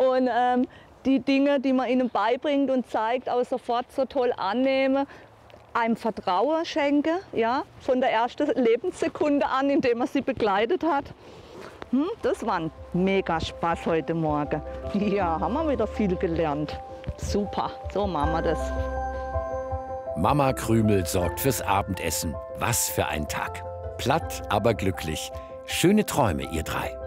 und die Dinge, die man ihnen beibringt und zeigt, auch sofort so toll annehmen, einem Vertrauen schenken, ja, von der ersten Lebenssekunde an, indem man sie begleitet hat. Das war ein mega Spaß heute Morgen. Ja, haben wir wieder viel gelernt. Super, so machen wir das. Mama Krümel sorgt fürs Abendessen. Was für ein Tag. Platt, aber glücklich. Schöne Träume, ihr drei.